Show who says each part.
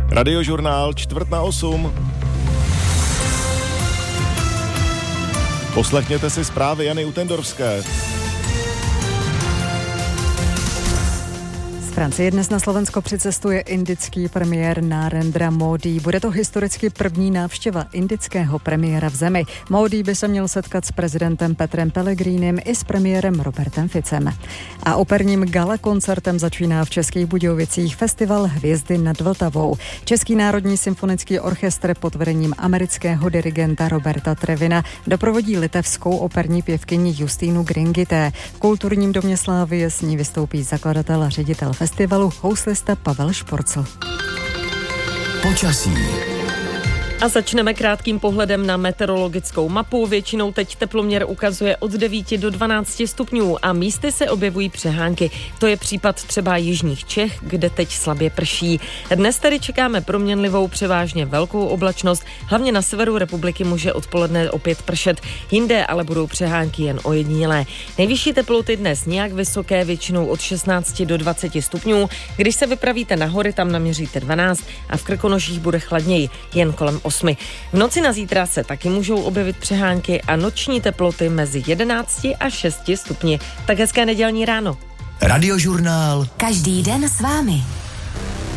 Speaker 1: Radiožurnál 7:45. Poslechněte si zprávy Jany Utendorfské.
Speaker 2: Z Francie dnes na Slovensko přicestuje indický premiér Narendra Modi. Bude to historicky první návštěva indického premiéra v zemi. Modi by se měl setkat s prezidentem Petrem Pellegrinem i s premiérem Robertem Ficem. A operním gala koncertem začíná v Českých Budějovicích festival Hvězdy nad Vltavou. Český národní symfonický orchestr pod vedením amerického dirigenta Roberta Trevina doprovodí litevskou operní pěvkyni Justínu Gringité. V kulturním domě Slávie s ní vystoupí zakladatel a ředitel festivalu houslista Pavel Šporcl.
Speaker 3: Počasí.
Speaker 4: A začneme krátkým pohledem na meteorologickou mapu. Většinou teď teploměr ukazuje od 9 do 12 stupňů a místy se objevují přehánky. To je případ třeba jižních Čech, kde teď slabě prší. Dnes tedy čekáme proměnlivou, převážně velkou oblačnost. Hlavně na severu republiky může odpoledne opět pršet. Jinde ale budou přehánky jen ojedinělé. Nejvyšší teploty dnes nějak vysoké, většinou od 16 do 20 stupňů. Když se vypravíte na hory, tam naměříte 12 a v Krkonoších bude chladněji, jen kolem 8. V noci na zítra se taky můžou objevit přehánky a noční teploty mezi 11 a 6 stupni. Tak hezké nedělní ráno.
Speaker 3: Radiožurnál.
Speaker 5: Každý den s vámi.